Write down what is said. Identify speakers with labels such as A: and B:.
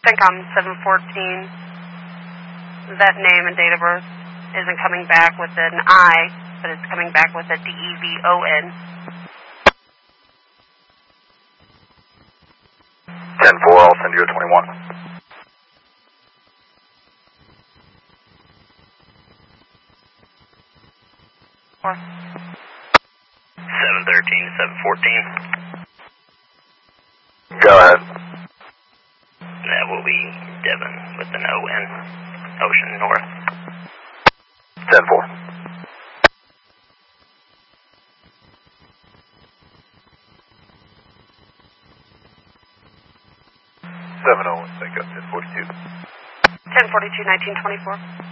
A: CENTCOM 714, that name and date of birth isn't coming back with an I, but it's coming back with a DEVON.
B: 10-4, I'll send you a 21.
A: Or
C: 713 to 714.
B: Go ahead.
C: That will be Devon with an ON. Ocean North.
B: 10-4. Thank you. 1042.
A: 1042, 1924.